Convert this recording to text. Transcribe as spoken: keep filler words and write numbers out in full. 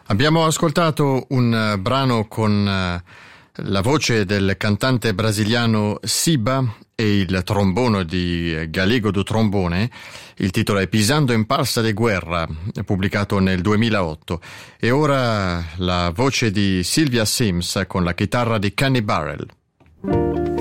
Abbiamo ascoltato un uh, brano con uh, la voce del cantante brasiliano Siba e il trombono di Galego do Trombone. Il titolo è Pisando in Parsa de Guerra, pubblicato nel duemilaotto. E ora la voce di Sylvia Sims con la chitarra di Kenny Burrell.